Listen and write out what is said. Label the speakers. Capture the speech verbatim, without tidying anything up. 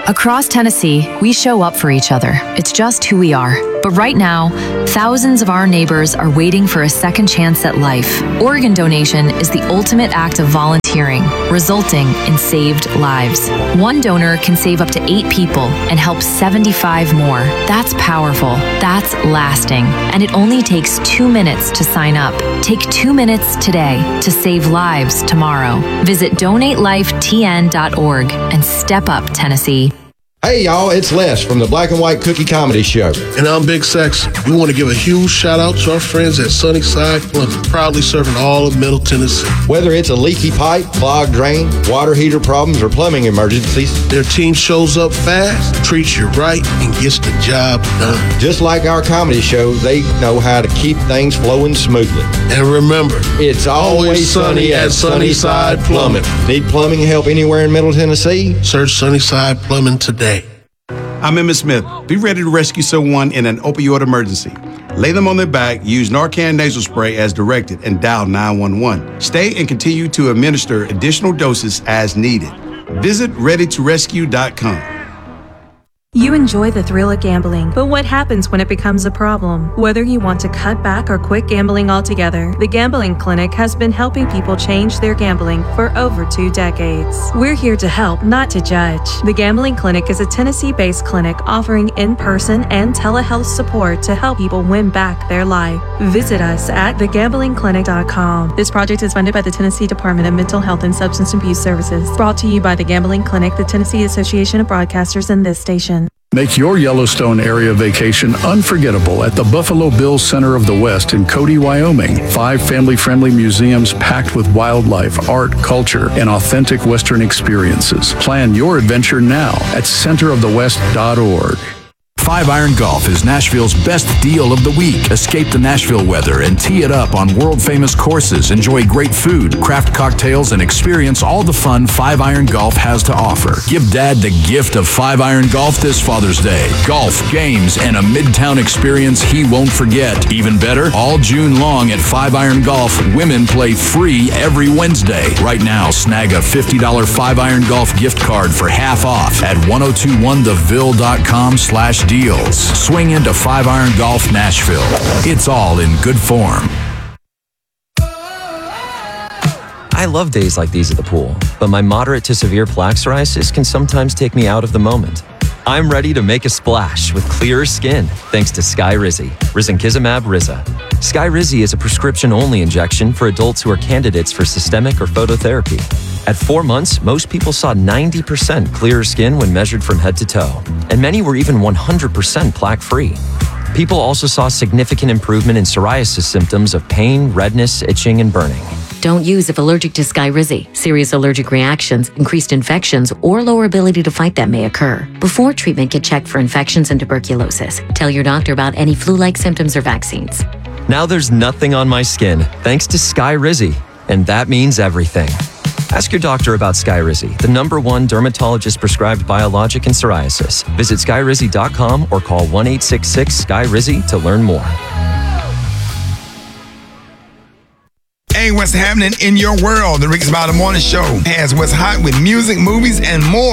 Speaker 1: Across Tennessee, we show up for each other. It's just who we are. But right now, thousands of our neighbors are waiting for a second chance at life. Organ donation is the ultimate act of volunteering, resulting in saved lives. One donor can save up to eight people and help seventy-five more. That's powerful. That's lasting. And it only takes two minutes to sign up. Take two minutes today to save lives tomorrow. Visit donate life t n dot org and step up, Tennessee.
Speaker 2: Hey y'all, it's Les from the Black and White Cookie Comedy Show.
Speaker 3: And I'm Big Sexy. We want to give a huge shout out to our friends at Sunnyside Plumbing, proudly serving all of Middle Tennessee.
Speaker 2: Whether it's a leaky pipe, clogged drain, water heater problems, or plumbing emergencies,
Speaker 3: their team shows up fast, treats you right, and gets the job done.
Speaker 2: Just like our comedy show, they know how to keep things flowing smoothly.
Speaker 3: And remember,
Speaker 2: it's always, always sunny at Sunnyside Plumbing. Need plumbing help anywhere in Middle Tennessee?
Speaker 3: Search Sunnyside Plumbing today.
Speaker 4: I'm Emmitt Smith. Be ready to rescue someone in an opioid emergency. Lay them on their back, use Narcan nasal spray as directed, and dial nine one one. Stay and continue to administer additional doses as needed. Visit ready to rescue dot com.
Speaker 5: You enjoy the thrill of gambling, but what happens when it becomes a problem? Whether you want to cut back or quit gambling altogether, the Gambling Clinic has been helping people change their gambling for over two decades. We're here to help, not to judge. The Gambling Clinic is a Tennessee-based clinic offering in-person and telehealth support to help people win back their life. Visit us at the gambling clinic dot com. This project is funded by the Tennessee Department of Mental Health and Substance Abuse Services. Brought to you by the Gambling Clinic, the Tennessee Association of Broadcasters, and this station.
Speaker 6: Make your Yellowstone area vacation unforgettable at the Buffalo Bills Center of the West in Cody, Wyoming. Five family-friendly museums packed with wildlife, art, culture, and authentic Western experiences. Plan your adventure now at center of the west dot org.
Speaker 7: Five Iron Golf is Nashville's best deal of the week. Escape the Nashville weather and tee it up on world-famous courses. Enjoy great food, craft cocktails, and experience all the fun Five Iron Golf has to offer. Give Dad the gift of Five Iron Golf this Father's Day. Golf, games, and a Midtown experience he won't forget. Even better, all June long at Five Iron Golf, women play free every Wednesday. Right now, snag a fifty dollars Five Iron Golf gift card for half off at ten twenty-one the ville dot com slash deals. Swing into Five Iron Golf Nashville. It's all in good form.
Speaker 8: I love days like these at the pool, but my moderate to severe plaque psoriasis can sometimes take me out of the moment. I'm ready to make a splash with clearer skin thanks to Skyrizi, risankizumab Riza. Skyrizi is a prescription-only injection for adults who are candidates for systemic or phototherapy. At four months, most people saw ninety percent clearer skin when measured from head to toe, and many were even one hundred percent plaque-free. People also saw significant improvement in psoriasis symptoms of pain, redness, itching, and burning.
Speaker 9: Don't use if allergic to Skyrizi. Serious allergic reactions, increased infections, or lower ability to fight them may occur. Before treatment, get checked for infections and tuberculosis. Tell your doctor about any flu-like symptoms or vaccines.
Speaker 8: Now there's nothing on my skin thanks to Skyrizi, and that means everything. Ask your doctor about Skyrizi, the number one dermatologist-prescribed biologic in psoriasis. Visit skyrizi dot com or call one eight six six S K Y R I Z Y to learn more.
Speaker 10: Hey, what's happening in your world? The Rick Smiley Morning Show has what's hot with music, movies, and more.